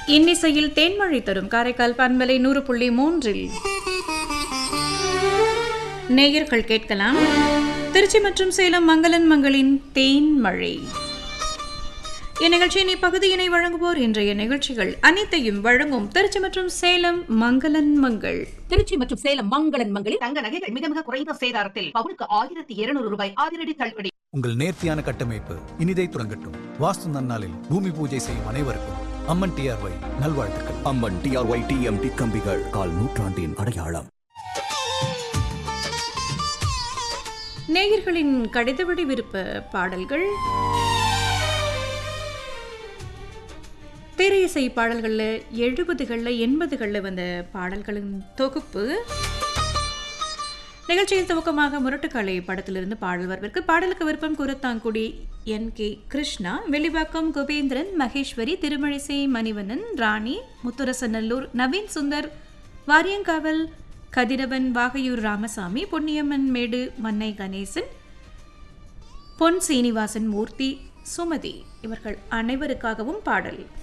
இன்னிசையில் தேன்மழை தரும் காரைக்கால் பண்பலை 100.3 நேயர்கள் கேட்கலாம் திருச்சி மற்றும் சேலம் மங்களன் மங்களின் தேன்மழை. இந்நிகழ்ச்சியின் இப்பகுதியினை வழங்குவோர் இன்றைய நிகழ்ச்சிகள் அனைத்தையும் வழங்கும் திருச்சி மற்றும் சேலம் மங்களன் மங்கள். திருச்சி மற்றும் சேலம் மங்களன் மங்களில் தங்க நகைகள் மிக மிக குறைந்த சேதாரத்தில் பவுனுக்கு 1200 ரூபாய் அதிரடி தள்ளுபடி. உங்கள் நேர்த்தியான கட்டமைப்பு இனிதை துறங்கட்டும். வாஸ்து நன்னாளில் பூமி பூஜை செய்யும் அனைவருக்கும் அம்மன் டிஆர்ஒய் நல்வாழ்த்துக்கள். அம்மன் டிஆர்ஒய் டிஎம்டி கம்பிகள் கால் நூற்றாண்டின் அடையாளம். நேயர்களின் கடிதவழி விருப்ப பாடல்கள், திரையிசை பாடல்களில் 70களில் 80களில் வந்த பாடல்களின் தொகுப்பு. நிகழ்ச்சியின் துவக்கமாக முரட்டுக்காலை படத்திலிருந்து பாடல் வரவிற்கு பாடலுக்கு விருப்பம் கூறத்தாங்குடி NK கிருஷ்ணா, வெளிவாக்கம் கோபேந்திரன், மகேஸ்வரி, திருமழிசை மணிவண்ணன், ராணி, முத்துரசநல்லூர், நவீன் சுந்தர், வாரியங்காவல் கதிரவன், வாகையூர் ராமசாமி, பொன்னியம்மன் மேடு, மன்னை கணேசன், பொன் சீனிவாசன், மூர்த்தி, சுமதி இவர்கள் அனைவருக்காகவும் பாடல்.